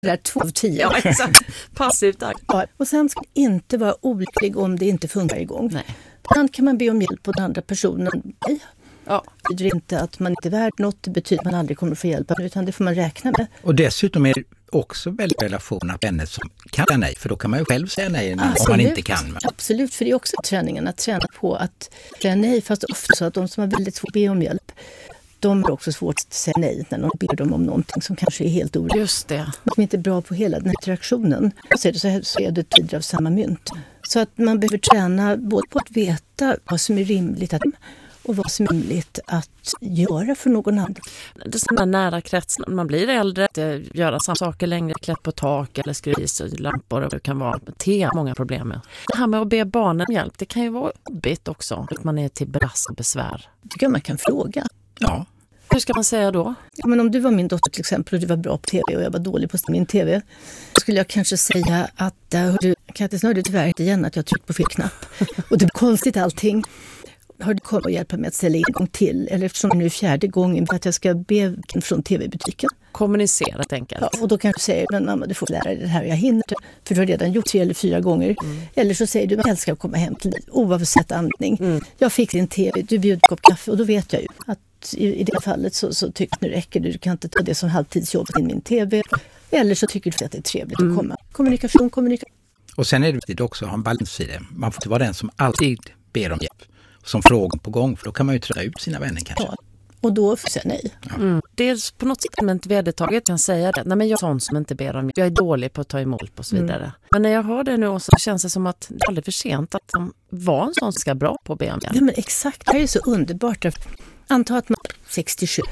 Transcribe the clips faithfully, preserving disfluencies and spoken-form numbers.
Det är två av tio. Ja, exakt. Passivt. Ja, och sen ska man inte vara olycklig om det inte funkar igång. Nej. Ibland kan man be om hjälp på den andra personen. Nej. Ja. Det betyder inte att man inte är värd något, det betyder att man aldrig kommer att få hjälp, utan det får man räkna med. Och dessutom är det också väldigt relation att vänner som kan säga nej, för då kan man ju själv säga nej om man inte kan. Absolut, för det är också träningen att träna på att säga nej, fast ofta så att de som har väldigt svårt att be om hjälp, de har också svårt att säga nej när någon ber dem om någonting som kanske är helt orimligt. Just det. De är inte bra på hela den här interaktionen. Så är det, så här, så är det tider av samma mynt. Så att man behöver träna både på att veta vad som är rimligt att och vad som är rimligt att göra för någon annan. Det är sådana nära krets när man blir äldre, att göra samma saker längre, klätt på tak eller skruva i lampor, och det kan vara te många problem med. Det här med att be barnen om hjälp, det kan ju vara jobbigt också, att man är till belast och besvär. Det tycker jag man kan fråga. Ja. Hur ska man säga då? Ja, men om du var min dotter till exempel och du var bra på tv och jag var dålig på min tv, skulle jag kanske säga att du, Kattis, hörde tyvärr inte igen att jag tryckt på fel knapp. Och det är konstigt allting. Har du kommit och hjälpa mig att ställa in en gång till? Eller eftersom det nu är fjärde gången att jag ska be från tv-butiken. Kommunicera helt enkelt. Ja, och då kan du säga, men mamma, du får lära dig det här, jag hinner inte. För du har redan gjort tre eller fyra gånger. Mm. Eller så säger du, men jag ska komma hem till dig oavsett anledning. Mm. Jag fick din tv, du bjöd en kopp kaffe, och då vet jag ju att i, i det fallet så, så tycker jag nu räcker det. Du kan inte ta det som halvtidsjobb in min tv. Eller så tycker du att det är trevligt mm. att komma. Kommunikation, kommunikation. Och sen är det viktigt också att ha en balans i det. Man får inte vara den som alltid ber om hjälp. Som frågan på gång, för då kan man ju trötta ut sina vänner kanske. Ja, och då får jag säga nej. Ja. Mm. Dels på något sätt med ett vedertaget kan säga det. Nej, men jag är sån som inte ber om hjälp. Jag är dålig på att ta emot och så vidare. Mm. Men när jag hör det nu så känns det som att det är aldrig för sent att de var en sån som ska bra på att be om hjälp. Ja, men exakt. Det här är så underbart. Anta att man är sextiosju.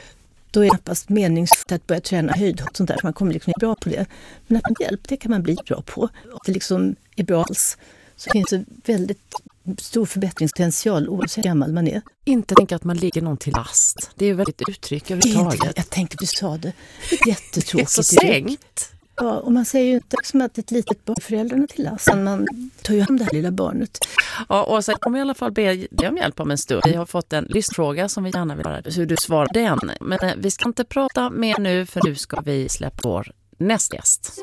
Då är det knappast meningsfullt att börja träna höjd och sånt där. Man kommer liksom bli bra på det. Men att man hjälp, det kan man bli bra på. Och det liksom är bra alls. Så finns det väldigt stor förbättringspotential oavsett hur gammal man är. Inte tänka att man ligger någon till last. Det är ju väldigt uttryck överhuvudtaget. Jag tänkte du sa det. Jättetråkigt. Det är så sänkt. Ja, och man säger ju inte som att ett litet barn föräldrarna till last. Man tar ju hand om det här lilla barnet. Ja, och så kommer jag i alla fall be dig om hjälp om en stund. Vi har fått en listfråga som vi gärna vill höra hur du svarar den. Men vi ska inte prata mer nu, för nu ska vi släppa vår nästa gäst.